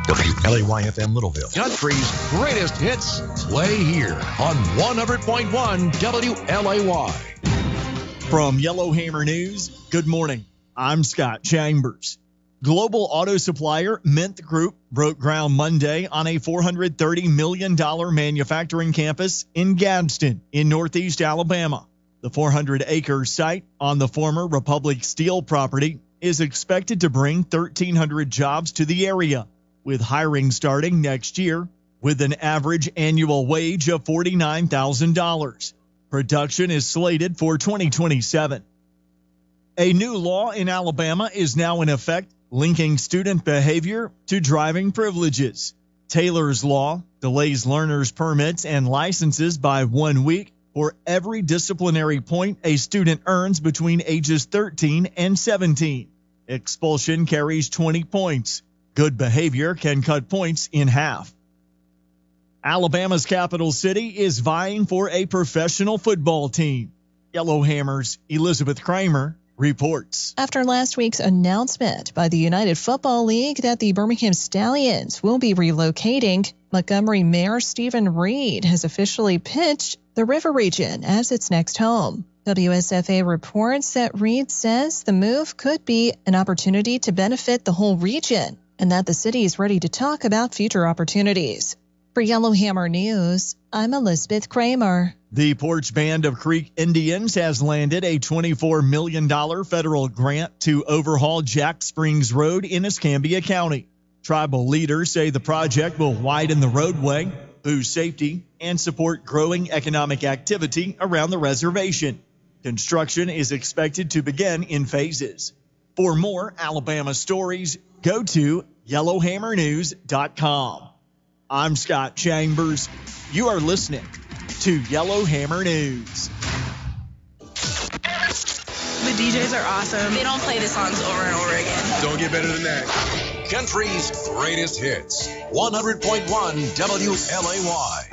WLAY-FM Littleville. Country's greatest hits play here on 100.1 WLAY. From Yellowhammer News, good morning. I'm Scott Chambers. Global auto supplier Mint Group broke ground Monday on a $430 million manufacturing campus in Gadsden in northeast Alabama. The 400-acre site on the former Republic Steel property is expected to bring 1,300 jobs to the area, with hiring starting next year with an average annual wage of $49,000. Production is slated for 2027. A new law in Alabama is now in effect, linking student behavior to driving privileges. Taylor's Law delays learners' permits and licenses by 1 week for every disciplinary point a student earns between ages 13 and 17. Expulsion carries 20 points. Good behavior can cut points in half. Alabama's capital city is vying for a professional football team. Yellowhammer's Elizabeth Kramer reports. After last week's announcement by the United Football League that the Birmingham Stallions will be relocating, Montgomery Mayor Stephen Reed has officially pitched the River Region as its next home. WSFA reports that Reed says the move could be an opportunity to benefit the whole region and that the city is ready to talk about future opportunities. For Yellowhammer News, I'm Elizabeth Kramer. The Porch Band of Creek Indians has landed a $24 million federal grant to overhaul Jack Springs Road in Escambia County. Tribal leaders say the project will widen the roadway, boost safety, and support growing economic activity around the reservation. Construction is expected to begin in phases. For more Alabama stories, go to yellowhammernews.com. I'm Scott Chambers. You are listening to Yellowhammer News. The DJs are awesome. They don't play the songs over and over again. Don't get better than that. Country's greatest hits. 100.1 WLAY.